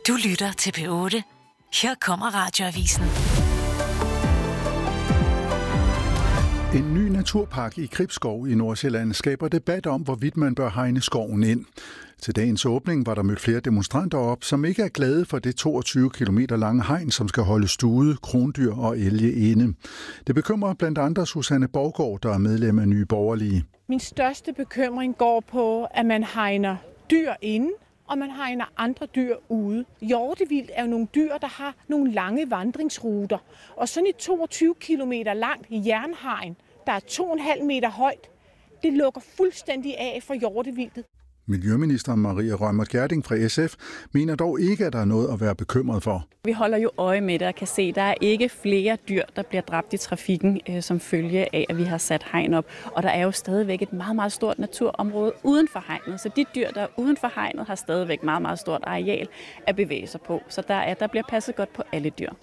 Du lytter til P8. Her kommer Radioavisen. En ny naturpark i Gribskov i Nordsjælland skaber debat om, hvorvidt man bør hegne skoven ind. Til dagens åbning var der mødt flere demonstranter op, som ikke er glade for det 22 km lange hegn, som skal holde stude, krondyr og elge inde. Det bekymrer blandt andre Susanne Borgård, der er medlem af Nye Borgerlige. Min største bekymring går på, at man hegner dyr inde, og man hegner andre dyr ude. Hjortevildt er jo nogle dyr, der har nogle lange vandringsruter. Og sådan et 22 km langt jernhegn, der er 2,5 meter højt, det lukker fuldstændig af for hjortevildtet. Miljøminister Maria Reumert Gjerding fra SF mener dog ikke, at der er noget at være bekymret for. Vi holder jo øje med det og kan se, at der er ikke flere dyr, der bliver dræbt i trafikken som følge af, at vi har sat hegn op. Og der er jo stadigvæk et meget, meget stort naturområde uden for hegnet. Så de dyr, der er uden for hegnet, har stadigvæk meget, meget stort areal at bevæge sig på. Så der bliver passet godt på alle dyr.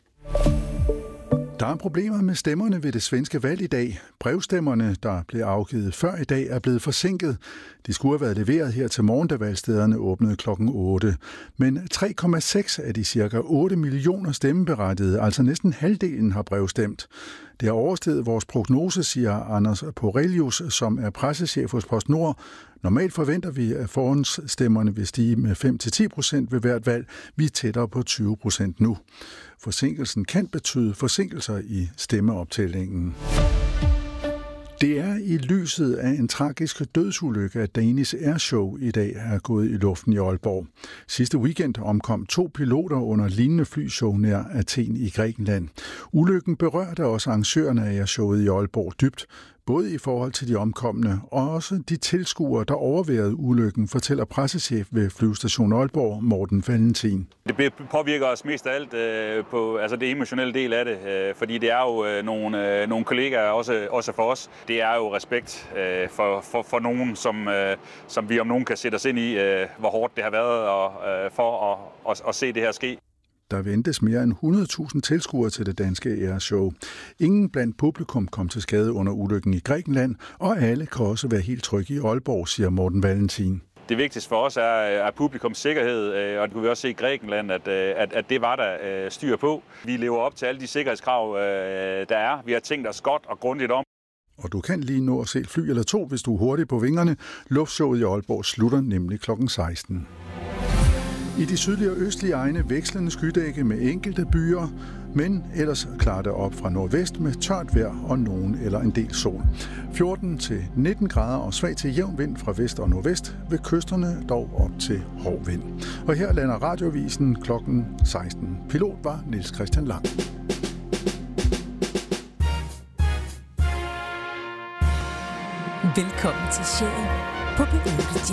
Der er problemer med stemmerne ved det svenske valg i dag. Brevstemmerne, der blev afgivet før i dag, er blevet forsinket. De skulle have været leveret her til morgen, da valgstederne åbnede klokken 8. Men 3,6 af de ca. 8 millioner stemmeberettigede, altså næsten halvdelen, har brevstemt. Det har oversteget vores prognose, siger Anders Porelius, som er pressechef hos PostNord. Normalt forventer vi, at forhåndsstemmerne vil stige med 5-10% ved hvert valg. Vi er tættere på 20% nu. Forsinkelsen kan betyde forsinkelser i stemmeoptællingen. Det er i lyset af en tragisk dødsulykke, at Danish Airshow i dag er gået i luften i Aalborg. Sidste weekend omkom 2 piloter under lignende flyshow nær Athen i Grækenland. Ulykken berørte også arrangørerne af Airshowet i Aalborg dybt, både i forhold til de omkomne og også de tilskuere, der overværede ulykken, fortæller pressechef ved Flyvestation Aalborg, Morten Valentin. Det påvirker os mest af alt på det emotionelle del af det, fordi det er jo nogle kollegaer, også for os. Det er jo respekt for nogen, som vi om nogen kan sætte os ind i, hvor hårdt det har været for at se det her ske. Der ventes mere end 100.000 tilskuere til det danske Airshow. Ingen blandt publikum kom til skade under ulykken i Grækenland, og alle kan også være helt trygge i Aalborg, siger Morten Valentin. Det vigtigste for os er publikums sikkerhed, og det kunne vi også se i Grækenland, at det var der styr på. Vi lever op til alle de sikkerhedskrav, der er. Vi har tænkt os godt og grundigt om. Og du kan lige nå at se et fly eller to, hvis du er hurtig på vingerne. Luftshowet i Aalborg slutter nemlig kl. 16. I de sydlige og østlige egne vekslende skydække med enkelte byer, men ellers klarer det op fra nordvest med tørt vejr og nogen eller en del sol. 14-19 grader og svag til jævn vind fra vest og nordvest, ved kysterne dog op til hård vind. Og her lander Radioavisen kl. 16. Pilot var Niels Christian Lang. Velkommen til Sjælen på P8.